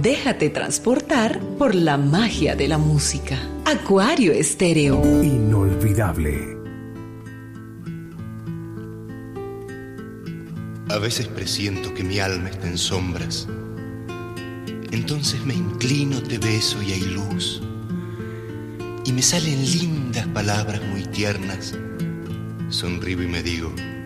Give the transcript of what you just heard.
Déjate transportar por la magia de la música. Acuario Estéreo. Inolvidable. A veces presiento que mi alma está en sombras. Entonces me inclino, te beso y hay luz. Y me salen lindas palabras muy tiernas. Sonrío y me digo: